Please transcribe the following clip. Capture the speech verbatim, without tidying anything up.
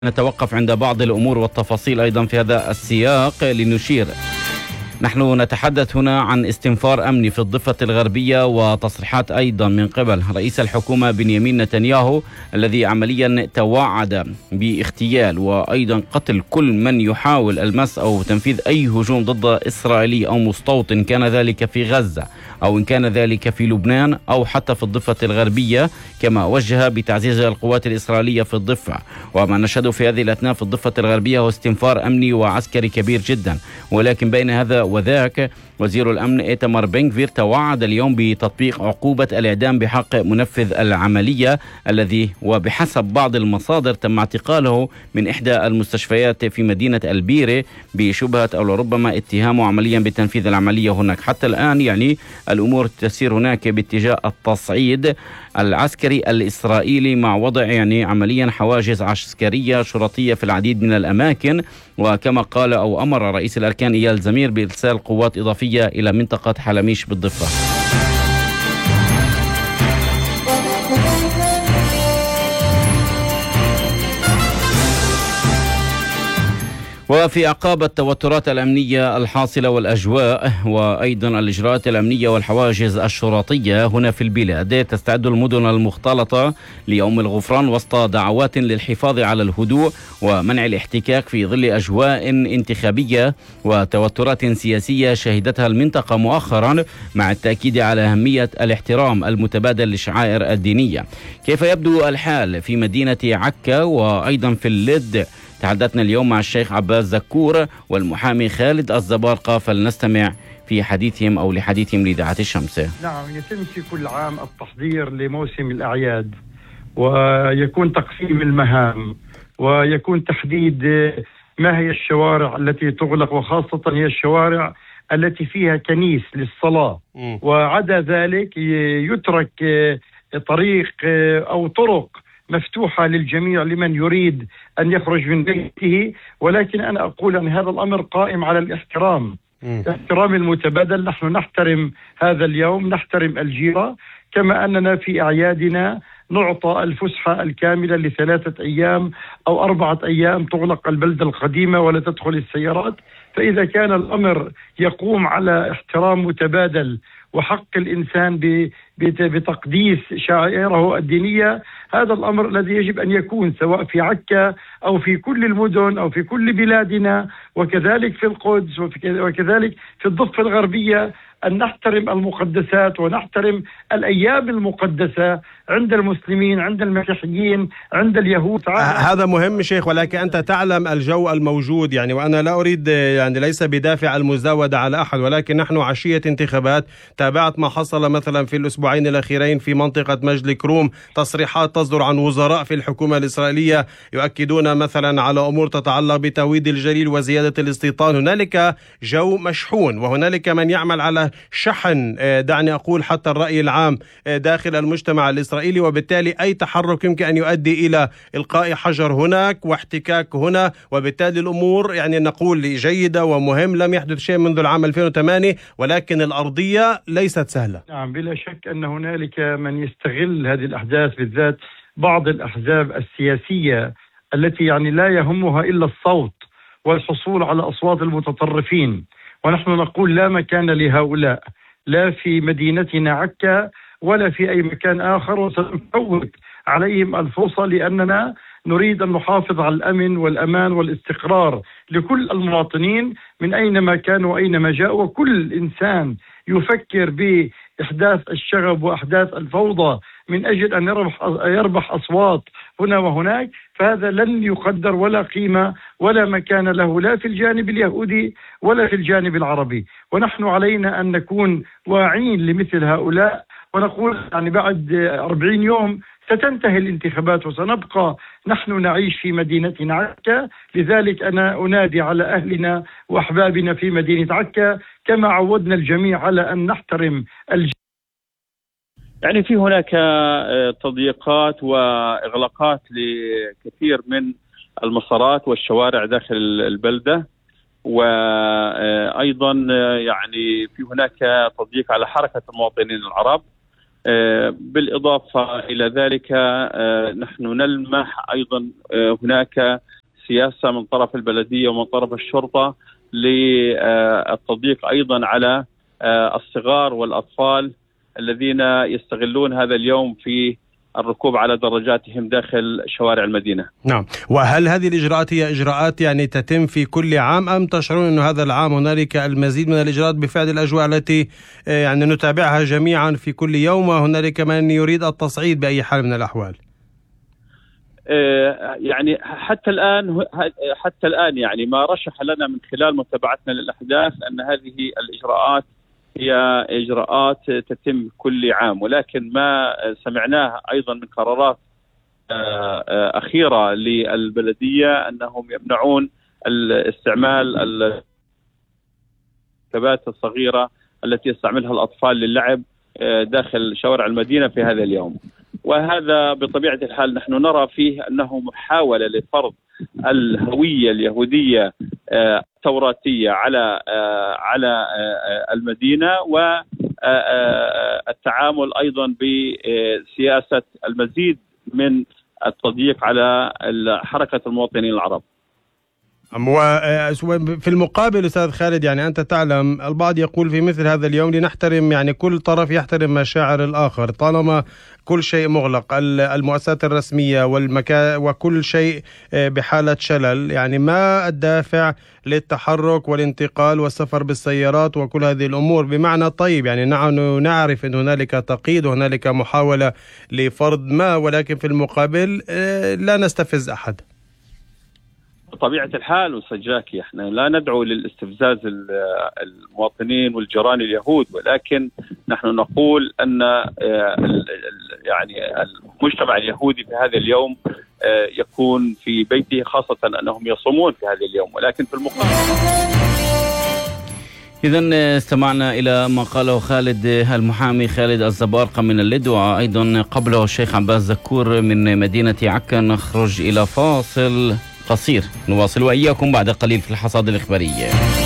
نتوقف عند بعض الأمور والتفاصيل أيضا في هذا السياق لنشير. نحن نتحدث هنا عن استنفار أمني في الضفة الغربية وتصريحات أيضا من قبل رئيس الحكومة بنيامين نتنياهو الذي عمليا توعد باغتيال وأيضا قتل كل من يحاول المس أو تنفيذ أي هجوم ضد إسرائيلي أو مستوطن، كان ذلك في غزة أو إن كان ذلك في لبنان أو حتى في الضفة الغربية، كما وجه بتعزيز القوات الإسرائيلية في الضفة. وما نشهده في هذه الأثناء في الضفة الغربية هو استنفار أمني وعسكري كبير جدا. ولكن بين هذا وذاك وزير الأمن إيتمار بن غفير توعد اليوم بتطبيق عقوبة الإعدام بحق منفذ العملية الذي وبحسب بعض المصادر تم اعتقاله من إحدى المستشفيات في مدينة البيرة بشبهة أو لربما اتهامه عمليا بتنفيذ العملية هناك. حتى الآن يعني الأمور تسير هناك باتجاه التصعيد العسكري الإسرائيلي مع وضع يعني عمليا حواجز عسكرية شرطية في العديد من الأماكن، وكما قال أو أمر رئيس الأركان إيال زمير بإرسال قوات إضافية إلى منطقة حلميش بالضفة. وفي أعقاب التوترات الأمنية الحاصلة والأجواء وأيضا الإجراءات الأمنية والحواجز الشرطية هنا في البلاد، تستعد المدن المختلطة ليوم الغفران وسط دعوات للحفاظ على الهدوء ومنع الاحتكاك في ظل أجواء انتخابية وتوترات سياسية شهدتها المنطقة مؤخرا، مع التأكيد على أهمية الاحترام المتبادل للشعائر الدينية. كيف يبدو الحال في مدينة عكا وأيضا في اللد؟ تحدثنا اليوم مع الشيخ عباس زكور والمحامي خالد الزبارقة، فلنستمع في حديثهم أو لحديثهم لإذاعة الشمس. نعم، يتم في كل عام التحضير لموسم الأعياد، ويكون تقسيم المهام، ويكون تحديد ما هي الشوارع التي تغلق، وخاصة هي الشوارع التي فيها كنيس للصلاة، وعدا ذلك يترك طريق أو طرق مفتوحة للجميع لمن يريد أن يخرج من بيته. ولكن أنا أقول أن هذا الأمر قائم على الاحترام الاحترام المتبادل. نحن نحترم هذا اليوم، نحترم الجيرة، كما أننا في أعيادنا نعطى الفسحة الكاملة لثلاثة أيام أو أربعة أيام، تغلق البلدة القديمة ولا تدخل السيارات. فإذا كان الأمر يقوم على احترام متبادل وحق الإنسان بتقديس شعائره الدينية، هذا الأمر الذي يجب أن يكون سواء في عكا أو في كل المدن أو في كل بلادنا، وكذلك في القدس وكذلك في الضفة الغربية، أن نحترم المقدسات ونحترم الأيام المقدسة عند المسلمين، عند المسيحيين، عند اليهود. هذا مهم شيخ، ولكن أنت تعلم الجو الموجود يعني، وأنا لا أريد يعني ليس بدافع المزاودة على أحد، ولكن نحن عشية انتخابات. تابعت ما حصل مثلا في الأسبوعين الأخيرين في منطقة مجد كروم، تصريحات تصدر عن وزراء في الحكومة الإسرائيلية يؤكدون مثلا على أمور تتعلق بتهويد الجليل وزيادة الاستيطان. هنالك جو مشحون، وهنالك من يعمل على شحن دعني أقول حتى الرأي العام داخل المجتمع الإسرائيلي، وبالتالي أي تحرك يمكن أن يؤدي إلى إلقاء حجر هناك واحتكاك هنا، وبالتالي الأمور يعني نقول جيدة ومهم. لم يحدث شيء منذ العام ألفين وثمانية، ولكن الأرضية ليست سهلة. نعم، بلا شك أن هنالك من يستغل هذه الأحداث، بالذات بعض الأحزاب السياسية التي يعني لا يهمها إلا الصوت والحصول على أصوات المتطرفين. ونحن نقول لا مكان لهؤلاء، لا في مدينتنا عكا ولا في أي مكان آخر، وسنفوت عليهم الفرصة، لأننا نريد أن نحافظ على الأمن والأمان والاستقرار لكل المواطنين من أينما كانوا وأينما جاءوا. وكل إنسان يفكر بإحداث الشغب وإحداث الفوضى من أجل أن يربح, يربح أصوات هنا وهناك، فهذا لن يقدر ولا قيمة ولا مكان له، لا في الجانب اليهودي ولا في الجانب العربي. ونحن علينا أن نكون واعين لمثل هؤلاء، ونقول يعني بعد أربعين يوم ستنتهي الانتخابات وسنبقى نحن نعيش في مدينتنا عكا. لذلك أنا أنادي على أهلنا وأحبابنا في مدينة عكا، كما عودنا الجميع على أن نحترم الجميع. يعني في هناك تضييقات وإغلاقات لكثير من المسارات والشوارع داخل البلدة، وأيضا يعني في هناك تضييق على حركة المواطنين العرب، بالإضافة إلى ذلك نحن نلمح أيضا هناك سياسة من طرف البلدية ومن طرف الشرطة للتضييق أيضا على الصغار والأطفال الذين يستغلون هذا اليوم في الركوب على دراجاتهم داخل شوارع المدينة. نعم، وهل هذه الإجراءات هي إجراءات يعني تتم في كل عام أم تشعرون أن هذا العام هنالك المزيد من الإجراءات بفعل الأجواء التي يعني نتابعها جميعا في كل يوم، وهنالك من يريد التصعيد بأي حال من الأحوال؟ يعني حتى الآن حتى الآن يعني ما رشح لنا من خلال متابعتنا للأحداث أن هذه الإجراءات هي إجراءات تتم كل عام، ولكن ما سمعناه أيضا من قرارات أخيرة للبلدية أنهم يمنعون الاستعمال الكبات الصغيرة التي يستعملها الأطفال للعب داخل شوارع المدينة في هذا اليوم. وهذا بطبيعة الحال نحن نرى فيه أنه محاولة لفرض الهوية اليهودية التوراتية على على المدينة، والتعامل أيضا بسياسة المزيد من التضييق على حركة المواطنين العرب. وفي المقابل أستاذ خالد، يعني أنت تعلم البعض يقول في مثل هذا اليوم لنحترم، يعني كل طرف يحترم مشاعر الآخر طالما كل شيء مغلق، المؤسسات الرسمية والمكان وكل شيء بحالة شلل، يعني ما الدافع للتحرك والانتقال والسفر بالسيارات وكل هذه الأمور؟ بمعنى طيب يعني نحن نعرف أن هنالك تقييد وهنالك محاولة لفرض ما، ولكن في المقابل لا نستفز أحد. بطبيعة الحال أستاذ جاكي، احنا لا ندعو للاستفزاز المواطنين والجيران اليهود، ولكن نحن نقول أن يعني المجتمع اليهودي في هذا اليوم يكون في بيته، خاصة أنهم يصومون في هذا اليوم، ولكن في المقابل. إذن استمعنا إلى ما قاله خالد المحامي خالد الزبارقة من اللد، وأيضا قبله الشيخ عباس زكور من مدينة عكا. نخرج إلى فاصل قصير، نواصل وإياكم بعد قليل في الحصاد الإخبارية.